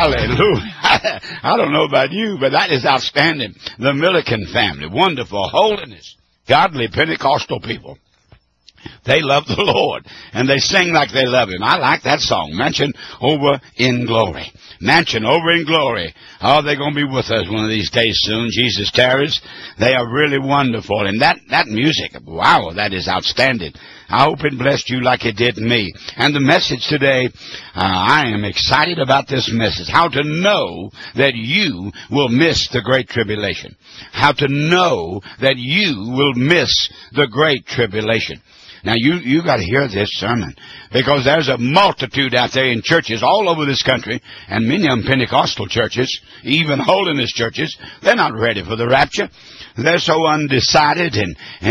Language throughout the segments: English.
Hallelujah. I don't know about you, but that is outstanding. The Milliken family, wonderful holiness, godly Pentecostal people. They love the Lord, and they sing like they love Him. I like that song, Mansion Over in Glory. Mansion Over in Glory. Oh, they're going to be with us one of these days soon. Jesus tarries. They are really wonderful. And that music, wow, that is outstanding. I hope it blessed you like it did me. And the message today, I am excited about this message. How to know that you will miss the Great Tribulation. How to know that you will miss the Great Tribulation. Now, you got to hear this sermon, because there's a multitude out there in churches all over this country, and many of them Pentecostal churches, even holiness churches. They're not ready for the rapture. They're so undecided and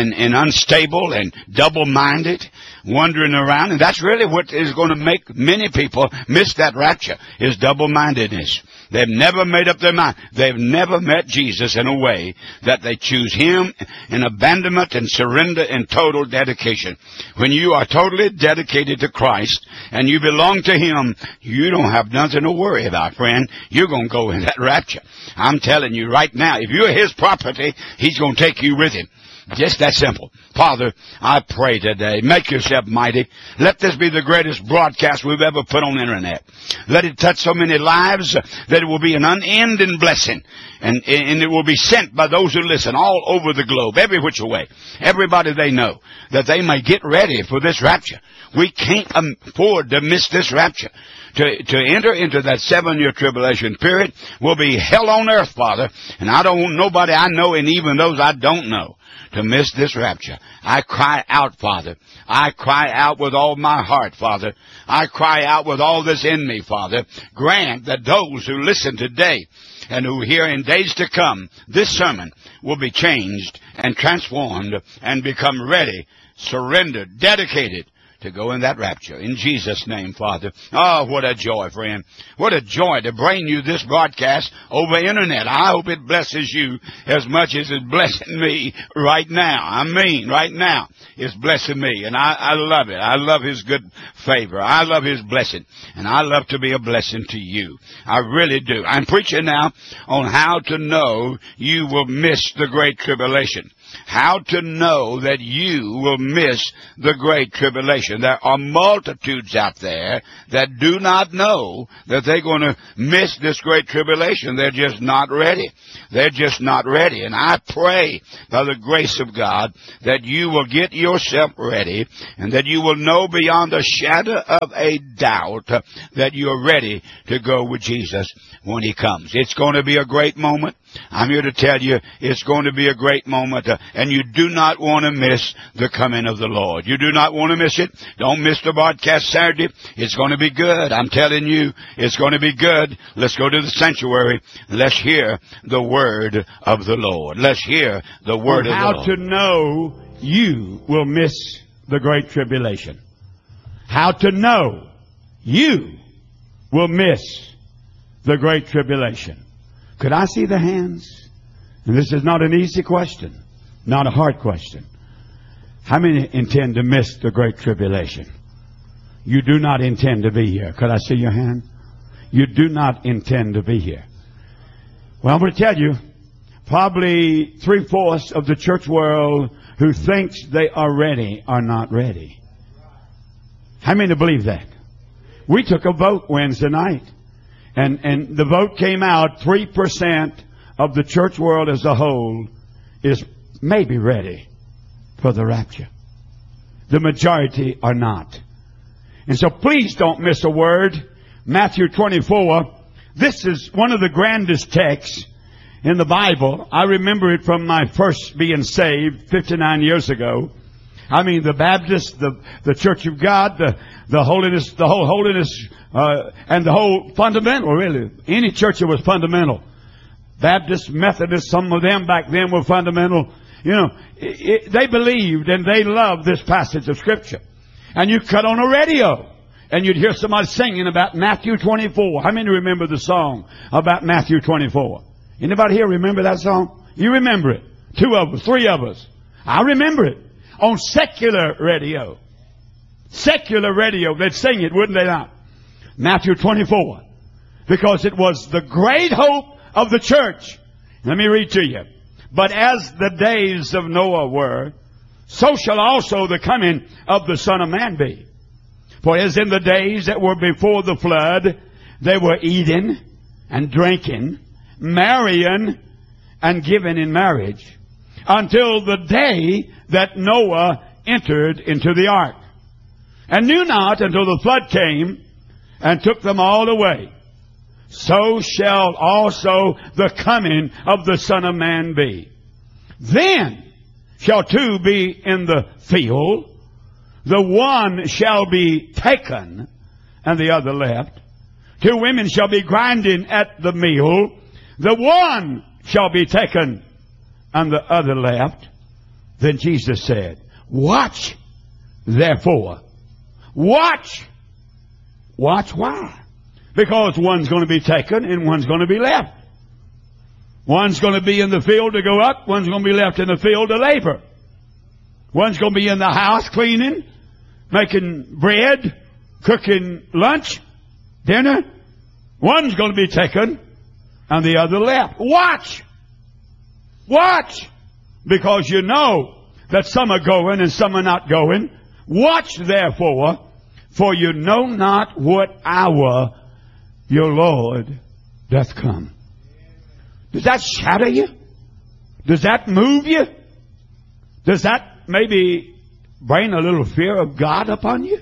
unstable and double-minded, wandering around. And that's really what is going to make many people miss that rapture, is double-mindedness. They've never made up their mind. They've never met Jesus in a way that they choose Him in abandonment and surrender and total dedication. When you are totally dedicated to Christ and you belong to Him, you don't have nothing to worry about, friend. You're going to go in that rapture. I'm telling you right now, if you're His property, He's going to take you with Him. Just that simple. Father, I pray today, make yourself mighty. Let this be the greatest broadcast we've ever put on the internet. Let it touch so many lives that it will be an unending blessing. And it will be sent by those who listen all over the globe, every which way. Everybody they know, that they may get ready for this rapture. We can't afford to miss this rapture. To enter into that 7-year tribulation period will be hell on earth, Father. And I don't want nobody I know, and even those I don't know, to miss this rapture. I cry out, Father. I cry out with all my heart, Father. I cry out with all that's in me, Father. Grant that those who listen today and who hear in days to come, this sermon will be changed and transformed and become ready, surrendered, dedicated to go in that rapture. In Jesus' name, Father. Oh, what a joy, friend. What a joy to bring you this broadcast over internet. I hope it blesses you as much as it's blessing me right now. I mean, right now, it's blessing me. And I love it. I love His good favor. I love His blessing. And I love to be a blessing to you. I really do. I'm preaching now on how to know you will miss the Great Tribulation. How to know that you will miss the Great Tribulation. There are multitudes out there that do not know that they're going to miss this Great Tribulation. They're just not ready. They're just not ready. And I pray by the grace of God that you will get yourself ready and that you will know beyond a shadow of a doubt that you're ready to go with Jesus when He comes. It's going to be a great moment. I'm here to tell you it's going to be a great moment, and you do not want to miss the coming of the Lord. You do not want to miss it. Don't miss the broadcast Saturday. It's going to be good. I'm telling you, it's going to be good. Let's go to the sanctuary. Let's hear the word of the Lord. Let's hear the word of the Lord. How to know you will miss the Great Tribulation. How to know you will miss the Great Tribulation. Could I see the hands? And this is not an easy question, not a hard question. How many intend to miss the Great Tribulation? You do not intend to be here. Could I see your hand? You do not intend to be here. Well, I'm going to tell you, probably 3/4 of the church world who thinks they are ready are not ready. How many believe that? We took a vote Wednesday night. And the vote came out, 3% of the church world as a whole is maybe ready for the rapture. The majority are not. And so please don't miss a word. Matthew 24, this is one of the grandest texts in the Bible. I remember it from my first being saved 59 years ago. I mean, the Baptist, the Church of God, the holiness, the whole holiness, and the whole fundamental, really. Any church that was fundamental. Baptist, Methodist, some of them back then were fundamental. You know, they believed and they loved this passage of Scripture. And you cut on a radio and you'd hear somebody singing about Matthew 24. How many remember the song about Matthew 24? Anybody here remember that song? You remember it. 2 of us, 3 of us. I remember it. On secular radio. Secular radio, they'd sing it, wouldn't they not? Matthew 24. because it was the great hope of the church. Let me read to you. But as the days of Noah were, so shall also the coming of the Son of Man be. For as in the days that were before the flood, they were eating and drinking, marrying and giving in marriage, until the day that Noah entered into the ark, and knew not until the flood came and took them all away. So shall also the coming of the Son of Man be. Then shall two be in the field, the one shall be taken and the other left. Two women shall be grinding at the mill, the one shall be taken and the other left. Then Jesus said, watch therefore. Watch. Watch why? Because one's going to be taken and one's going to be left. One's going to be in the field to go up. One's going to be left in the field to labor. One's going to be in the house cleaning, making bread, cooking lunch, dinner. One's going to be taken and the other left. Watch. Watch. Because you know that some are going and some are not going. Watch therefore, for you know not what hour your Lord doth come. Does that shatter you? Does that move you? Does that maybe bring a little fear of God upon you?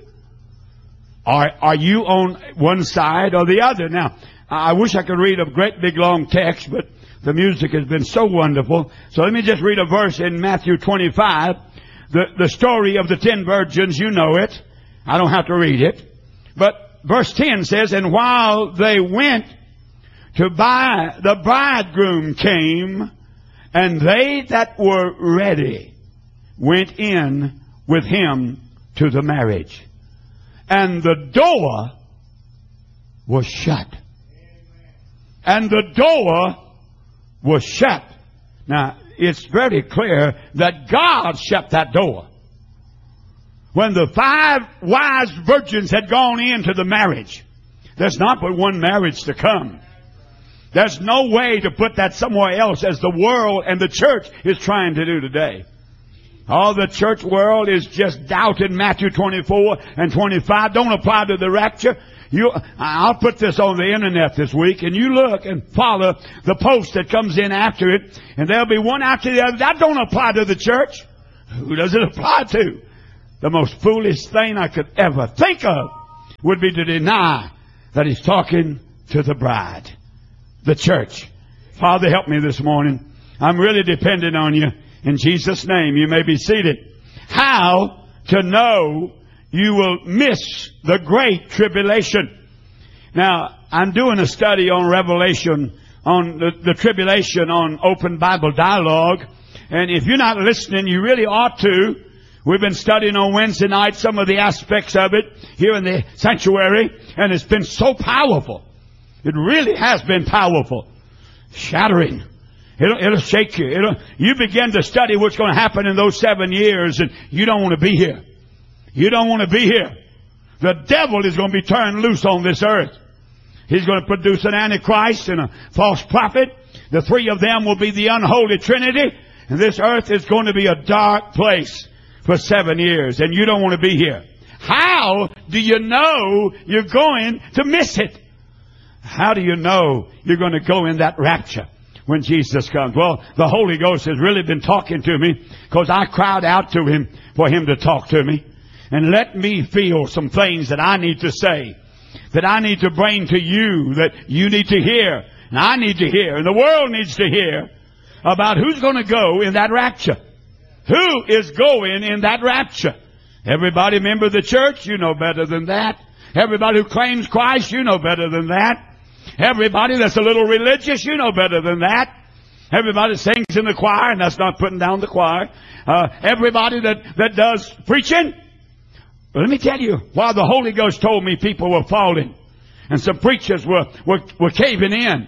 Are you on one side or the other? Now, I wish I could read a great big long text, but the music has been so wonderful. So let me just read a verse in Matthew 25. The story of the 10 virgins, you know it. I don't have to read it. But verse 10 says, and while they went to buy, the bridegroom came, and they that were ready went in with him to the marriage. And the door was shut. And the door was shut. Now, it's very clear that God shut that door. When the 5 wise virgins had gone into the marriage, there's not but one marriage to come. There's no way to put that somewhere else as the world and the church is trying to do today. All the church world is just doubting Matthew 24 and 25. Don't apply to the rapture. I'll put this on the internet this week, and you look and follow the post that comes in after it, and there'll be one after the other. That don't apply to the church. Who does it apply to? The most foolish thing I could ever think of would be to deny that he's talking to the bride, the church. Father, help me this morning. I'm really dependent on you. In Jesus' name, you may be seated. How to know you will miss the great tribulation. Now, I'm doing a study on Revelation, on the tribulation, on Open Bible Dialogue. And if you're not listening, you really ought to. We've been studying on Wednesday night some of the aspects of it here in the sanctuary, and it's been so powerful. It really has been powerful. Shattering. It'll shake you. You begin to study what's going to happen in those 7 years, and you don't want to be here. You don't want to be here. The devil is going to be turned loose on this earth. He's going to produce an antichrist and a false prophet. The 3 of them will be the unholy trinity, and this earth is going to be a dark place for 7 years, and you don't want to be here. How do you know you're going to miss it? How do you know you're going to go in that rapture when Jesus comes? Well, the Holy Ghost has really been talking to me because I cried out to Him for Him to talk to me and let me feel some things that I need to say, that I need to bring to you, that you need to hear, and I need to hear, and the world needs to hear about who's going to go in that rapture. Who is going in that rapture? Everybody member of the church? You know better than that. Everybody who claims Christ? You know better than that. Everybody that's a little religious? You know better than that. Everybody sings in the choir, and that's not putting down the choir. Everybody that does preaching? But let me tell you, while the Holy Ghost told me people were falling, and some preachers were caving in,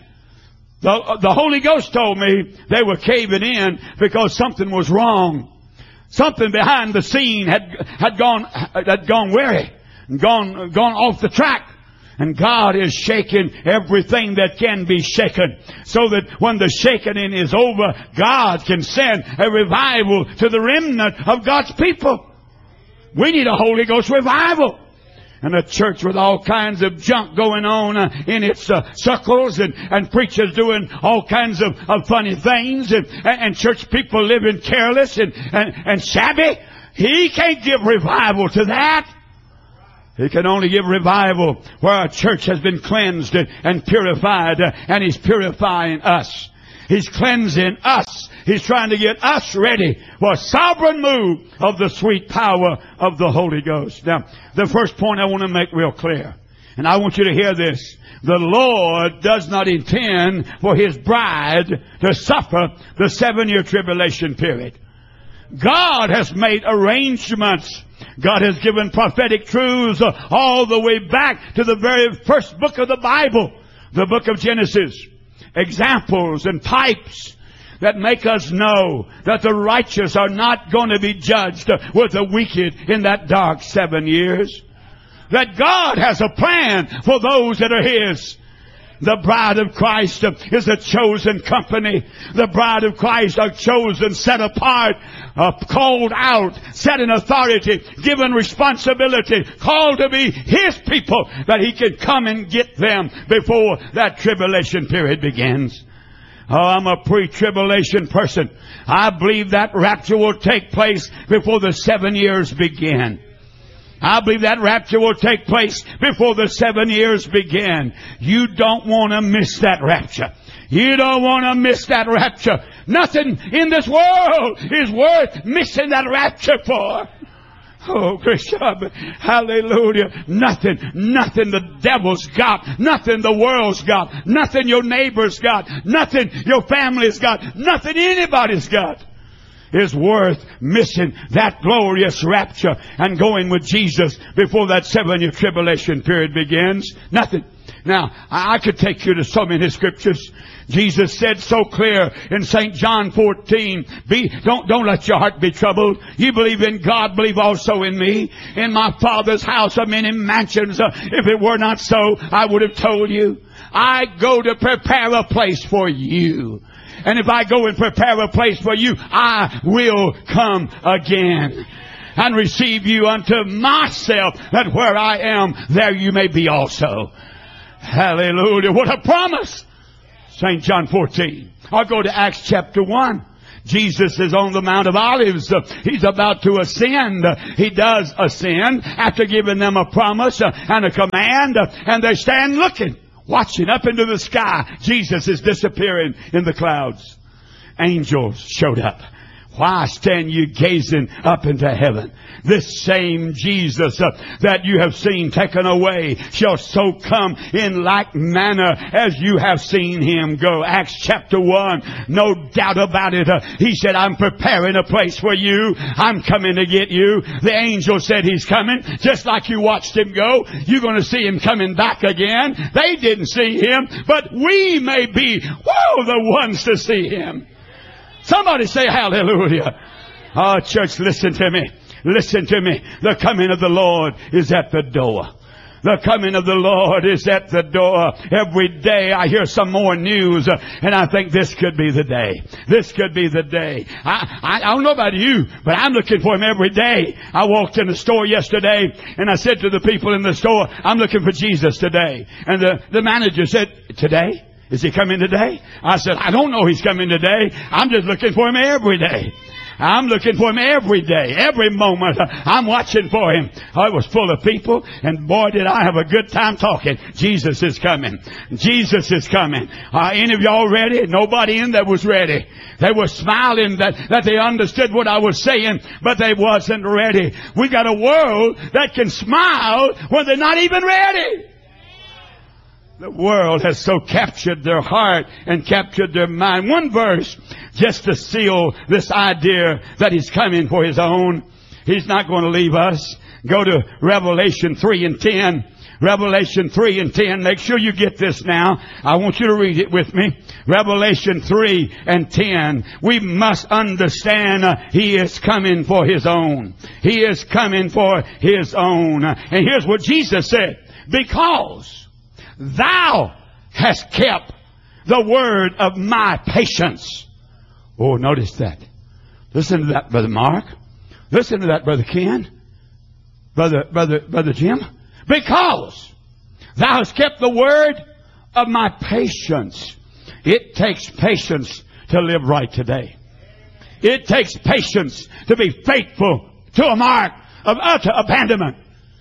the Holy Ghost told me they were caving in because something was wrong. Something behind the scene had gone weary, and gone off the track. And God is shaking everything that can be shaken, so that when the shaking is over, God can send a revival to the remnant of God's people. We need a Holy Ghost revival. And a church with all kinds of junk going on in its circles, and preachers doing all kinds of funny things, and church people living careless and shabby. He can't give revival to that. He can only give revival where a church has been cleansed and purified, and He's purifying us. He's cleansing us. He's trying to get us ready for a sovereign move of the sweet power of the Holy Ghost. Now, the first point I want to make real clear, and I want you to hear this. The Lord does not intend for His bride to suffer the 7-year tribulation period. God has made arrangements. God has given prophetic truths all the way back to the very first book of the Bible, the book of Genesis. Examples and types that make us know that the righteous are not going to be judged with the wicked in that dark 7 years. That God has a plan for those that are His. The bride of Christ is a chosen company. The bride of Christ are chosen, set apart, called out, set in authority, given responsibility, called to be His people, that He can come and get them before that tribulation period begins. Oh, I'm a pre-tribulation person. I believe that rapture will take place before the 7 years begin. I believe that rapture will take place before the 7 years begin. You don't want to miss that rapture. You don't want to miss that rapture. Nothing in this world is worth missing that rapture for. Oh, Christian, hallelujah. Nothing the devil's got, nothing the world's got, nothing your neighbor's got, nothing your family's got, nothing anybody's got is worth missing that glorious rapture and going with Jesus before that 7-year tribulation period begins. Nothing. Now, I could take you to so many scriptures. Jesus said so clear in St. John 14, don't let your heart be troubled. You believe in God, believe also in me. In my Father's house are many mansions. If it were not so, I would have told you. I go to prepare a place for you. And if I go and prepare a place for you, I will come again and receive you unto myself, that where I am, there you may be also. Hallelujah. What a promise. St. John 14. I'll go to Acts chapter 1. Jesus is on the Mount of Olives. He's about to ascend. He does ascend after giving them a promise and a command, and they stand looking, watching up into the sky. Jesus is disappearing in the clouds. Angels showed up. Why stand you gazing up into heaven? This same Jesus that you have seen taken away shall so come in like manner as you have seen Him go. Acts chapter 1. No doubt about it. He said, I'm preparing a place for you. I'm coming to get you. The angel said He's coming. Just like you watched Him go, you're going to see Him coming back again. They didn't see Him, but we may be, the ones to see Him. Somebody say hallelujah. Oh, church, listen to me. Listen to me. The coming of the Lord is at the door. The coming of the Lord is at the door. Every day I hear some more news, and I think this could be the day. This could be the day. I don't know about you, but I'm looking for Him every day. I walked in the store yesterday, and I said to the people in the store, I'm looking for Jesus today. And the manager said, today? Is He coming today? I said, I don't know He's coming today. I'm just looking for Him every day. I'm looking for Him every day, every moment. I'm watching for Him. It was full of people, and boy, did I have a good time talking. Jesus is coming. Jesus is coming. Any of y'all ready? Nobody in there was ready. They were smiling that they understood what I was saying, but they wasn't ready. We got a world that can smile when they're not even ready. The world has so captured their heart and captured their mind. One verse, just to seal this idea that He's coming for His own. He's not going to leave us. Go to Revelation 3 and 10. Revelation 3 and 10. Make sure you get this now. I want you to read it with me. Revelation 3 and 10. We must understand He is coming for His own. He is coming for His own. And here's what Jesus said. Because thou hast kept the word of my patience. Oh, notice that. Listen to that, Brother Mark. Listen to that, Brother Ken. Brother Jim. Because thou hast kept the word of my patience. It takes patience to live right today. It takes patience to be faithful to a mark of utter abandonment.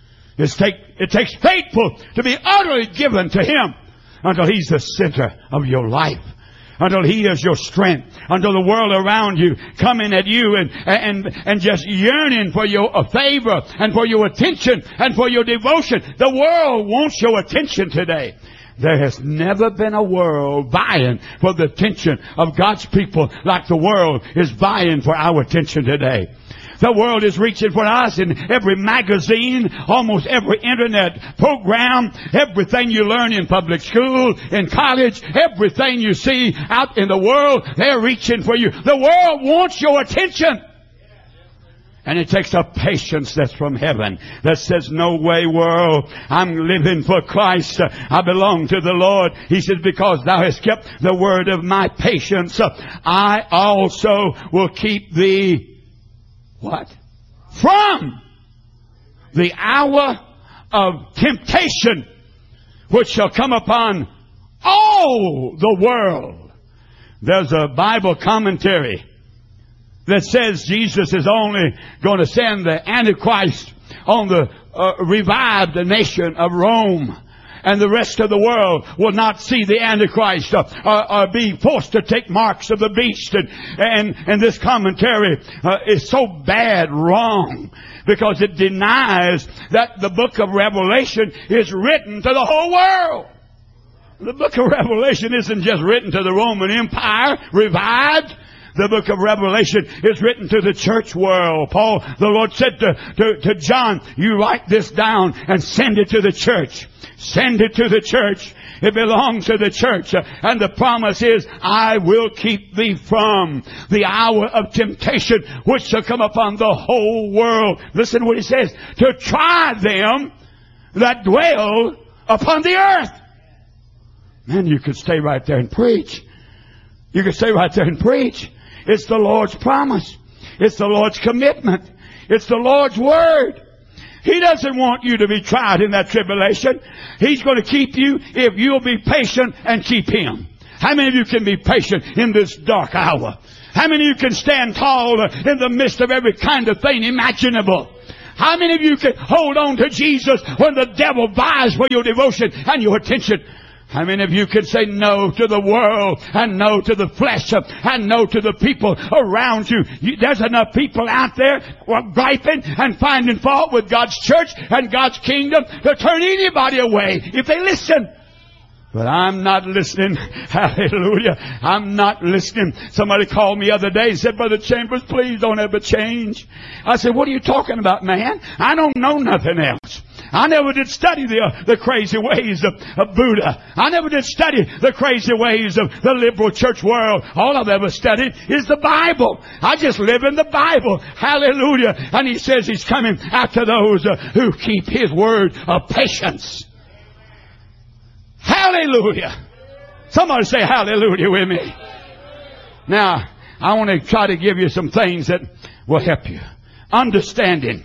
It takes faithful to be utterly given to Him until He's the center of your life. Until He is your strength. Until the world around you coming at you and just yearning for your favor and for your attention and for your devotion. The world wants your attention today. There has never been a world vying for the attention of God's people like the world is vying for our attention today. The world is reaching for us in every magazine, almost every internet program, everything you learn in public school, in college, everything you see out in the world, they're reaching for you. The world wants your attention. And it takes a patience that's from heaven that says, no way, world. I'm living for Christ. I belong to the Lord. He says, because thou hast kept the word of my patience, I also will keep thee. What? From the hour of temptation which shall come upon all the world. There's a Bible commentary that says Jesus is only going to send the Antichrist on the revived nation of Rome. And the rest of the world will not see the Antichrist or be forced to take marks of the beast. And this commentary is so bad wrong because it denies that the book of Revelation is written to the whole world. The book of Revelation isn't just written to the Roman Empire revived. The book of Revelation is written to the church world. Paul, the Lord said to John, you write this down and send it to the church. Send it to the church. It belongs to the church. And the promise is, I will keep thee from the hour of temptation which shall come upon the whole world. Listen to what he says. To try them that dwell upon the earth. Man, you could stay right there and preach. You could stay right there and preach. It's the Lord's promise. It's the Lord's commitment. It's the Lord's word. He doesn't want you to be tried in that tribulation. He's going to keep you if you'll be patient and keep Him. How many of you can be patient in this dark hour? How many of you can stand tall in the midst of every kind of thing imaginable? How many of you can hold on to Jesus when the devil vies for your devotion and your attention? How many of you can say no to the world and no to the flesh and no to the people around you? There's enough people out there griping and finding fault with God's church and God's kingdom to turn anybody away if they listen. But I'm not listening. Hallelujah. I'm not listening. Somebody called me the other day and said, Brother Chambers, please don't ever change. I said, what are you talking about, man? I don't know nothing else. I never did study the crazy ways of Buddha. I never did study the crazy ways of the liberal church world. All I've ever studied is the Bible. I just live in the Bible. Hallelujah. And He says He's coming after those who keep His word of patience. Hallelujah. Somebody say hallelujah with me. Now, I want to try to give you some things that will help you. Understanding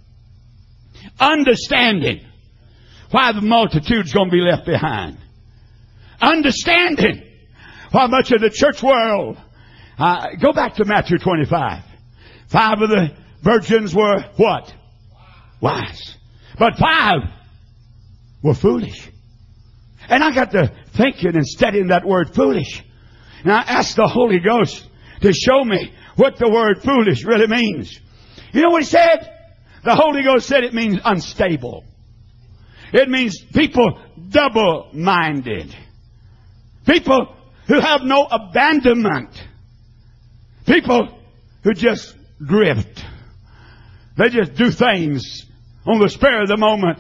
why the multitude's going to be left behind. Understanding why much of the church world. Go back to Matthew 25. 5 of the virgins were what? Wise. But 5 were foolish. And I got to thinking and studying that word foolish. And I asked the Holy Ghost to show me what the word foolish really means. You know what He said? The Holy Ghost said it means unstable. It means people double-minded. People who have no abandonment. People who just drift. They just do things on the spur of the moment.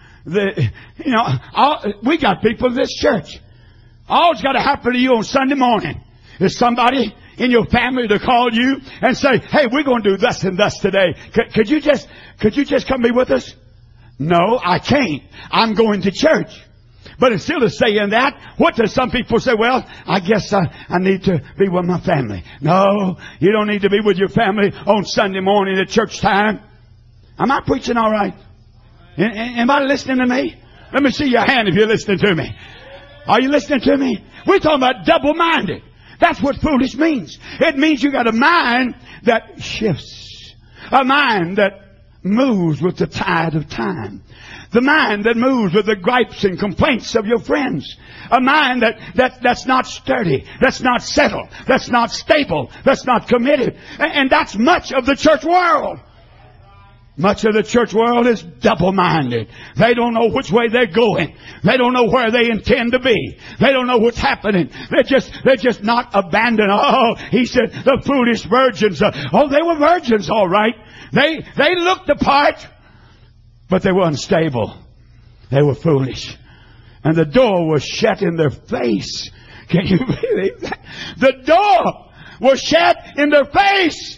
We got people in this church. All that's got to happen to you on Sunday morning is somebody in your family to call you and say, hey, we're going to do thus and thus today. Could you just come be with us? No, I can't. I'm going to church. But instead of saying that, what do some people say? Well, I guess I need to be with my family. No, you don't need to be with your family on Sunday morning at church time. Am I preaching all right? Anybody listening to me? Let me see your hand if you're listening to me. Are you listening to me? We're talking about double-minded. That's what foolish means. It means you got a mind that shifts. A mind that moves with the tide of time. The mind that moves with the gripes and complaints of your friends. A mind that's not sturdy, that's not settled, that's not stable, that's not committed. And that's much of the church world. Much of the church world is double-minded. They don't know which way they're going. They don't know where they intend to be. They don't know what's happening. They're just not abandoned. Oh, he said the foolish virgins. Oh, they were virgins, all right. They looked the part, but they were unstable. They were foolish. And the door was shut in their face. Can you believe that? The door was shut in their face.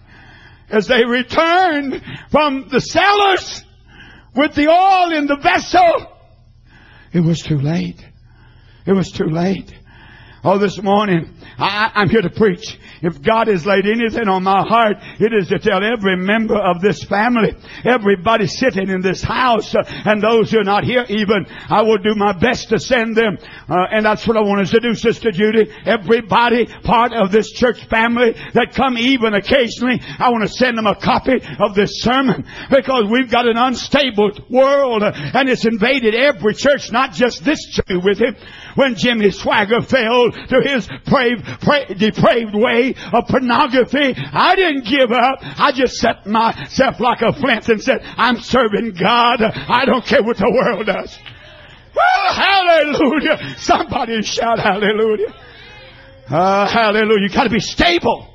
As they returned from the cellars with the oil in the vessel, it was too late. It was too late. Oh, this morning, I'm here to preach. If God has laid anything on my heart, it is to tell every member of this family, everybody sitting in this house, and those who are not here even, I will do my best to send them. And that's what I want us to do, Sister Judy. Everybody part of this church family that come even occasionally, I want to send them a copy of this sermon, because we've got an unstable world, and it's invaded every church, not just this church with it. When Jimmy Swagger fell to his depraved way of pornography, I didn't give up. I just set myself like a flint and said, I'm serving God. I don't care what the world does. Well, hallelujah. Somebody shout hallelujah. Hallelujah. You got to be stable.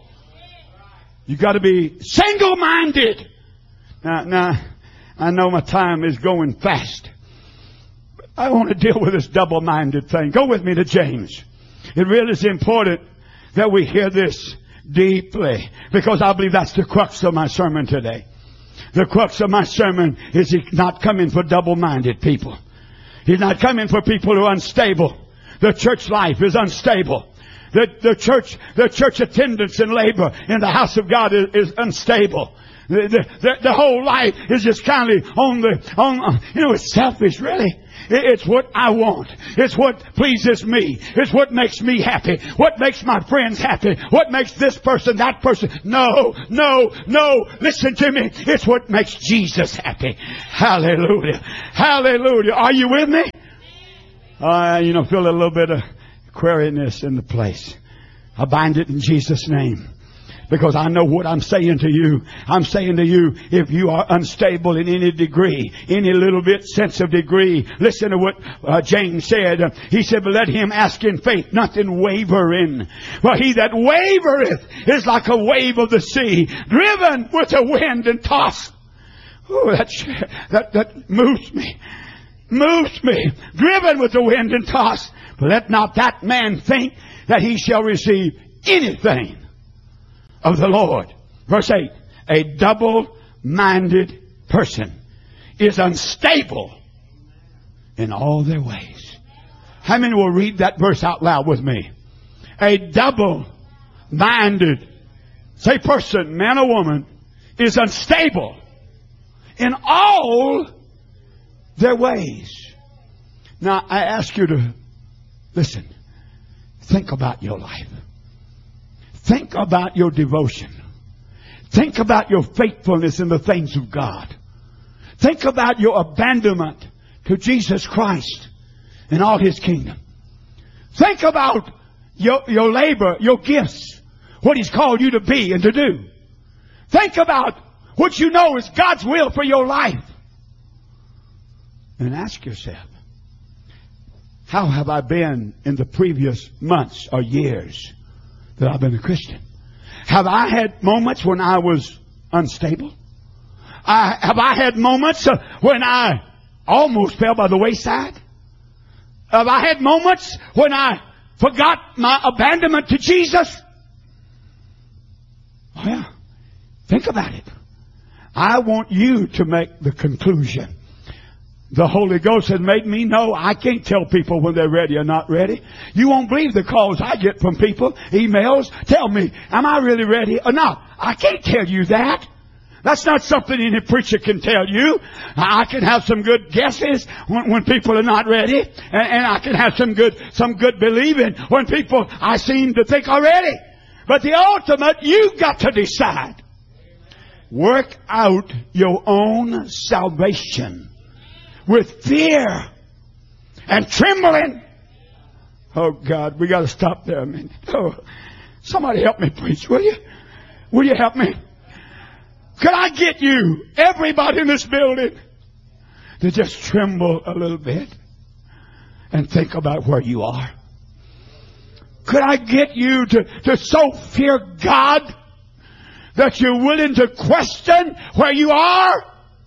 You got to be single-minded. Now, I know my time is going fast. I want to deal with this double-minded thing. Go with me to James. It really is important that we hear this deeply, because I believe that's the crux of my sermon today. The crux of my sermon is He's not coming for double-minded people. He's not coming for people who are unstable. The church life is unstable. The church attendance and labor in the house of God is unstable. The whole life is just kind of it's selfish, really. It's what I want. It's what pleases me. It's what makes me happy. What makes my friends happy. What makes this person, that person. No. Listen to me. It's what makes Jesus happy. Hallelujah. Hallelujah. Are you with me? Feel a little bit of queeriness in the place. I bind it in Jesus' name. Because I know what I'm saying to you. I'm saying to you, if you are unstable in any degree, any little bit sense of degree, listen to what James said. He said, but let him ask in faith, nothing wavering. For he that wavereth is like a wave of the sea, driven with the wind and tossed. Oh, that moves me. Moves me. Driven with the wind and tossed. But let not that man think that he shall receive anything of the Lord. Verse 8. A double-minded person is unstable in all their ways. How many will read that verse out loud with me? A double-minded, say person, man or woman, is unstable in all their ways. Now, I ask you to listen. Think about your life. Think about your devotion. Think about your faithfulness in the things of God. Think about your abandonment to Jesus Christ and all His kingdom. Think about your labor, your gifts, what He's called you to be and to do. Think about what you know is God's will for your life. And ask yourself, how have I been in the previous months or years that I've been a Christian? Have I had moments when I was unstable? Have I had moments when I almost fell by the wayside? Have I had moments when I forgot my abandonment to Jesus? Oh yeah. Think about it. I want you to make the conclusion. The Holy Ghost has made me know I can't tell people when they're ready or not ready. You won't believe the calls I get from people, emails. Tell me, am I really ready or not? I can't tell you that. That's not something any preacher can tell you. I can have some good guesses when people are not ready. And I can have some good believing when people I seem to think are ready. But the ultimate, you've got to decide. Work out your own salvation with fear and trembling. Oh God, we got to stop there a minute. Oh, somebody help me preach, will you? Will you help me? Could I get you, everybody in this building, to just tremble a little bit and think about where you are? Could I get you to so fear God that you're willing to question where you are?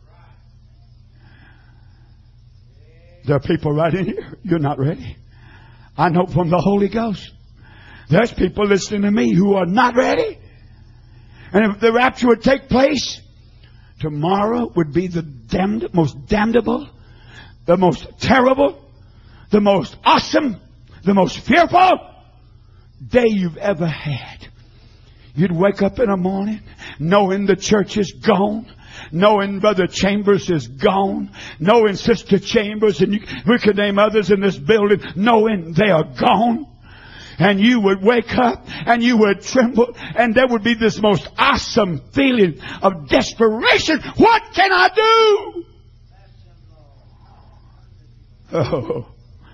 There are people right in here. You're not ready. I know from the Holy Ghost. There's people listening to me who are not ready. And if the rapture would take place, tomorrow would be the most damnable, the most terrible, the most awesome, the most fearful day you've ever had. You'd wake up in the morning knowing the church is gone, knowing Brother Chambers is gone, knowing Sister Chambers, and we could name others in this building, knowing they are gone. And you would wake up and you would tremble, and there would be this most awesome feeling of desperation. What can I do? Oh.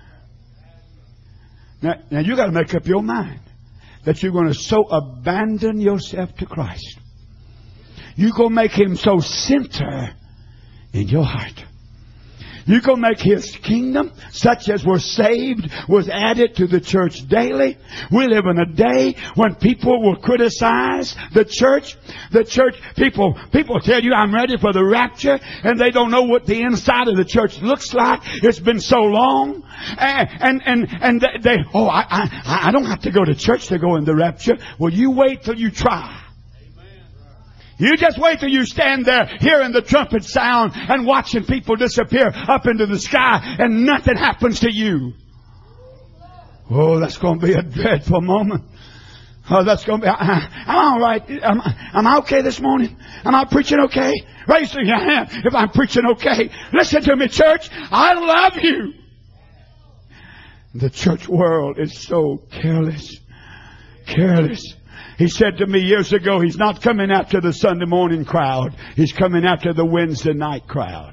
Now you got to make up your mind that you're going to so abandon yourself to Christ. You're going to make Him so center in your heart. You're going to make His kingdom, such as were saved, was added to the church daily. We live in a day when people will criticize the church. The church, people tell you, I'm ready for the rapture, and they don't know what the inside of the church looks like. It's been so long. And I don't have to go to church to go in the rapture. Well, you wait till you try. You just wait till you stand there hearing the trumpet sound and watching people disappear up into the sky and nothing happens to you. Oh, that's going to be a dreadful moment. Oh, that's going to be... I'm all right. Am I okay this morning? Am I preaching okay? Raise your hand if I'm preaching okay. Listen to me, church. I love you. The church world is so careless. Careless. He said to me years ago, He's not coming after the Sunday morning crowd. He's coming after the Wednesday night crowd.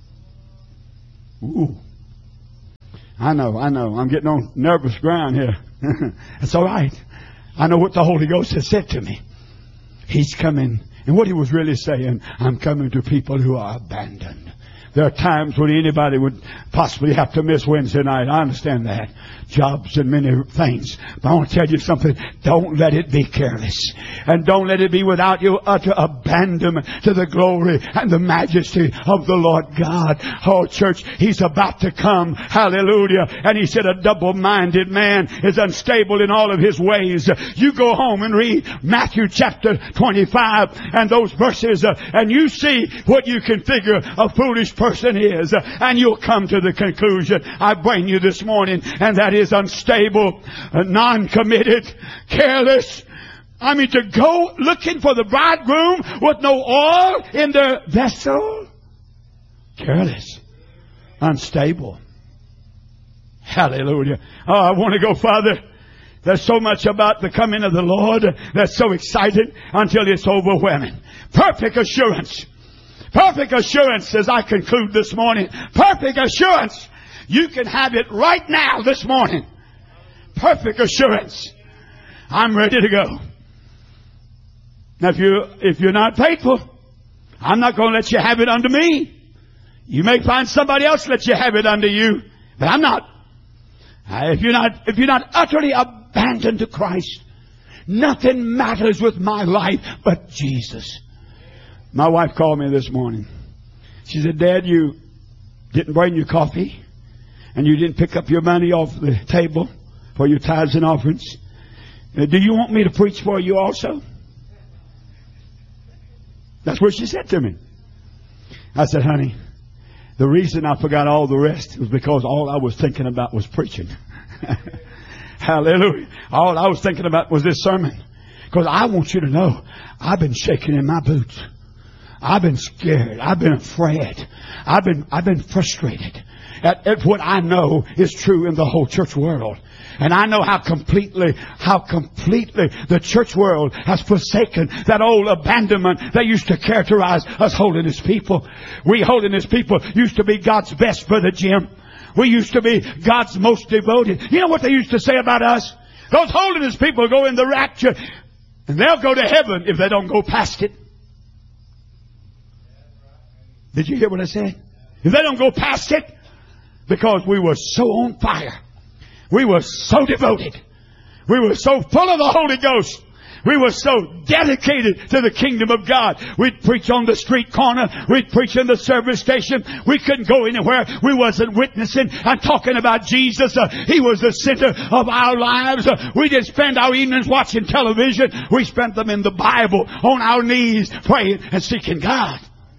Ooh. I know. I'm getting on nervous ground here. That's all right. I know what the Holy Ghost has said to me. He's coming. And what He was really saying, I'm coming to people who are abandoned. There are times when anybody would possibly have to miss Wednesday night. I understand that. Jobs and many things. But I want to tell you something. Don't let it be careless. And don't let it be without your utter abandonment to the glory and the majesty of the Lord God. Oh, church, He's about to come. Hallelujah. And He said a double-minded man is unstable in all of his ways. You go home and read Matthew chapter 25 and those verses, and you see what you can figure a foolish person is, and you'll come to the conclusion I bring you this morning, and that is unstable, non-committed, careless. I mean, to go looking for the bridegroom with no oil in their vessel. Careless, unstable. Hallelujah. Oh, I want to go farther. There's so much about the coming of the Lord that's so exciting until it's overwhelming. Perfect assurance. Perfect assurance as I conclude this morning. Perfect assurance. You can have it right now this morning. Perfect assurance. I'm ready to go. Now if you're not faithful, I'm not going to let you have it under me. You may find somebody else let you have it under you, but I'm not. If you're not utterly abandoned to Christ, nothing matters with my life but Jesus. My wife called me this morning. She said, Dad, you didn't bring your coffee and you didn't pick up your money off the table for your tithes and offerings. Do you want me to preach for you also? That's what she said to me. I said, honey, The reason I forgot all the rest was because all I was thinking about was preaching. Hallelujah. All I was thinking about was this sermon. Because I want you to know, I've been shaking in my boots. I've been scared. I've been afraid. I've been frustrated at what I know is true in the whole church world. And I know how completely the church world has forsaken that old abandonment that used to characterize us holiness people. We holiness people used to be God's best, Brother Jim. We used to be God's most devoted. You know what they used to say about us? Those holiness people go in the rapture, and they'll go to heaven if they don't go past it. Did you hear what I said? If they don't go past it, because we were so on fire. We were so devoted. We were so full of the Holy Ghost. We were so dedicated to the kingdom of God. We'd preach on the street corner. We'd preach in the service station. We couldn't go anywhere we wasn't witnessing and talking about Jesus. He was the center of our lives. We didn't spend our evenings watching television. We spent them in the Bible, on our knees, praying and seeking God.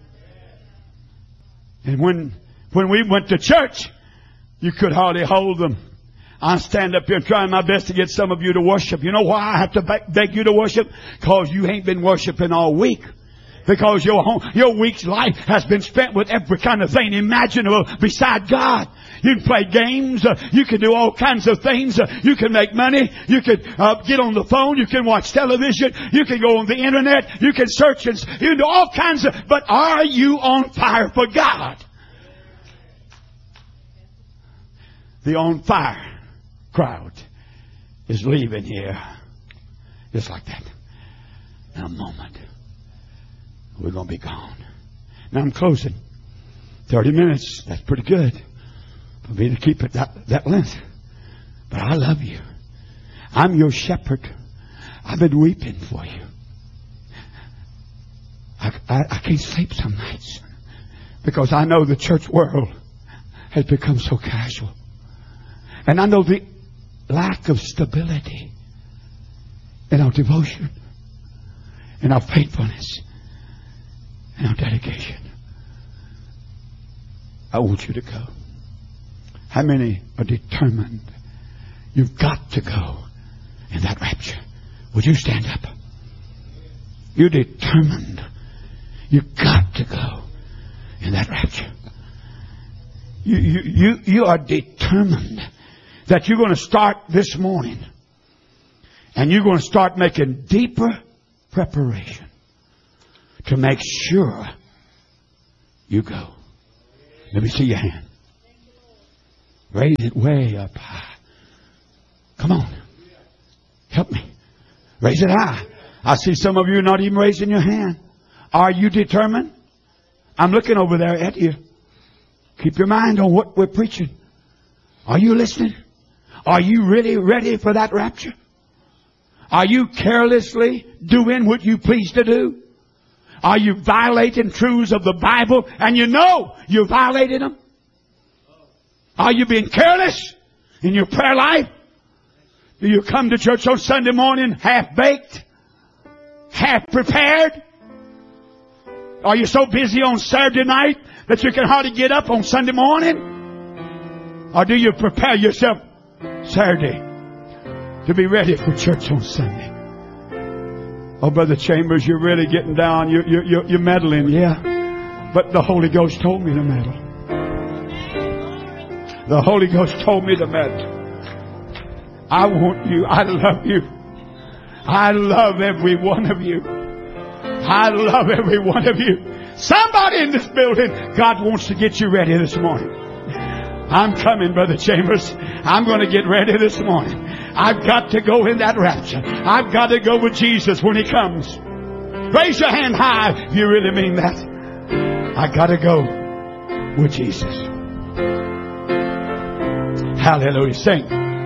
And when we went to church, you could hardly hold them. I stand up here trying my best to get some of you to worship. You know why I have to beg you to worship? Because you ain't been worshiping all week. Because your week's life has been spent with every kind of thing imaginable beside God. You can play games. You can do all kinds of things. You can make money. You can get on the phone. You can watch television. You can go on the internet. You can search and you can do all kinds of... But are you on fire for God? The on fire crowd is leaving here just like that. In a moment, we're going to be gone. Now I'm closing. 30 minutes, that's pretty good for me to keep it that length. But I love you. I'm your shepherd. I've been weeping for you. I can't sleep some nights because I know the church world has become so casual. And I know the lack of stability in our devotion, in our faithfulness, in our dedication. I want you to go. How many are determined? You've got to go in that rapture. Would you stand up? You're determined. You've got to go in that rapture. You are determined that you're going to start this morning and you're going to start making deeper preparation to make sure you go. Let me see your hand. Raise it way up high. Come on. Help me. Raise it high. I see some of you not even raising your hand. Are you determined? I'm looking over there at you. Keep your mind on what we're preaching. Are you listening? Are you really ready for that rapture? Are you carelessly doing what you please to do? Are you violating truths of the Bible and you know you're violating them? Are you being careless in your prayer life? Do you come to church on Sunday morning half-baked? Half-prepared? Are you so busy on Saturday night that you can hardly get up on Sunday morning? Or do you prepare yourself Saturday to be ready for church on Sunday? Oh, Brother Chambers, you're really getting down. You're meddling, yeah. But the Holy Ghost told me to meddle. The Holy Ghost told me to meddle. I want you. I love you. I love every one of you. I love every one of you. Somebody in this building, God wants to get you ready this morning. I'm coming, Brother Chambers. I'm going to get ready this morning. I've got to go in that rapture. I've got to go with Jesus when He comes. Raise your hand high if you really mean that. I got to go with Jesus. Hallelujah. Sing.